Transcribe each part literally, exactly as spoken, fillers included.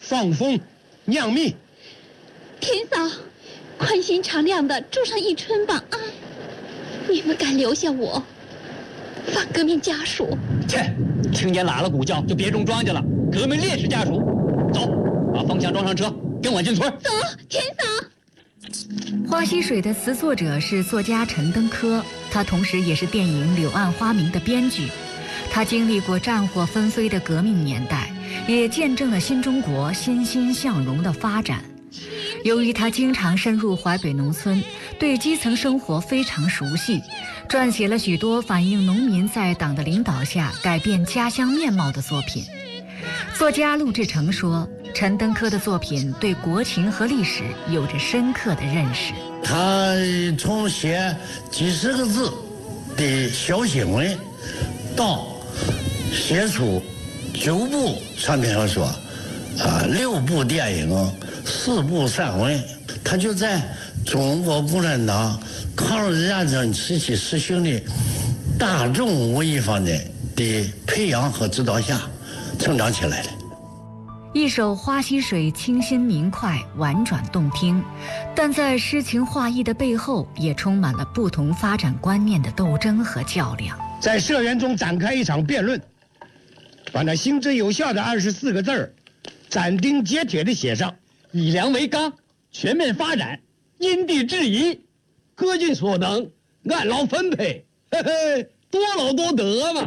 放风、酿蜜。 天嫂，宽心敞亮的住上一春吧啊！你们敢留下我，反革命家属？ 切，听见喇喇鼓叫就别种庄稼了，革命烈士家属，走，把方向装上车，跟我进村。 走，天嫂。 花溪水的词作者是作家陈登科，他同时也是电影《柳暗花明》的编剧。他经历过战火纷飞的革命年代，也见证了新中国欣欣向荣的发展。由于他经常深入淮北农村，对基层生活非常熟悉，撰写了许多反映农民在党的领导下改变家乡面貌的作品。作家陆志成说，陈登科的作品对国情和历史有着深刻的认识。 他从写几十个字的小新闻，到写出九部长篇小说，啊，六部电影，四部散文，他就在中国共产党抗日战争时期实行的大众文艺方面的培养和指导下成长起来的。 一首《花溪水》清新明快，婉转动听，但在诗情画意的背后，也充满了不同发展观念的斗争和较量。 在社员中展开一场辩论，把那行之有效的二十四个字儿斩钉截铁地写上： 以粮为纲，全面发展，因地制宜，各尽所能，按劳分配，嘿嘿，多劳多得嘛。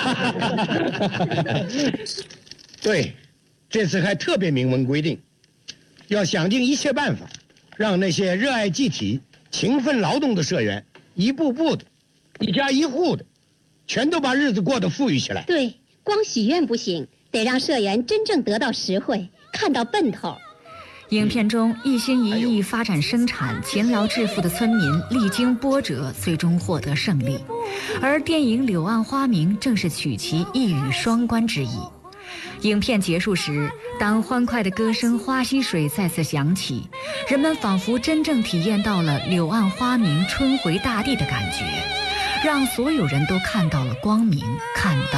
对，这次还特别明文规定，要想尽一切办法，让那些热爱集体、勤奋劳动的社员，一步步的、一家一户的，全都把日子过得富裕起来。 对，光许愿不行，得让社员真正得到实惠，看到奔头。 影片中一心一意发展生产、勤劳致富的村民历经波折，最终获得胜利。而电影《柳暗花明》正是取其一语双关之意。影片结束时，当欢快的歌声《花溪水》再次响起，人们仿佛真正体验到了柳暗花明、春回大地的感觉，让所有人都看到了光明，看到